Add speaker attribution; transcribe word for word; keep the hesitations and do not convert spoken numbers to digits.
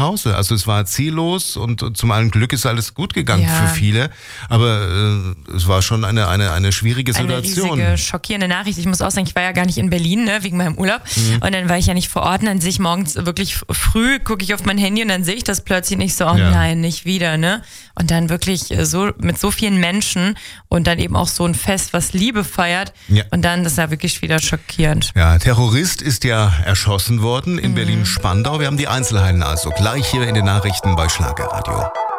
Speaker 1: Hause. Also es war ziellos und, und zum einen Glück ist alles gut gegangen
Speaker 2: Ja.
Speaker 1: für viele, aber äh, es war schon eine, eine, eine schwierige Situation.
Speaker 2: Eine riesige, schockierende Nachricht. Ich muss auch sagen, ich war ja gar nicht in Berlin, ne, wegen meinem Urlaub.
Speaker 1: Mhm.
Speaker 2: Und dann war ich ja nicht vor Ort. Und dann sehe ich morgens wirklich früh, gucke ich auf mein Handy und dann sehe ich das plötzlich nicht so, oh
Speaker 1: Ja.
Speaker 2: nein, nicht wieder, ne? Und dann wirklich so mit so vielen Menschen und dann eben auch so ein Fest, was Liebe feiert.
Speaker 1: Ja.
Speaker 2: Und dann, das war wirklich wieder schockierend.
Speaker 1: Ja, Terrorist ist ja erschossen worden in Berlin-Spandau. Wir haben die Einzelheiten also gleich hier in den Nachrichten bei Schlagerradio.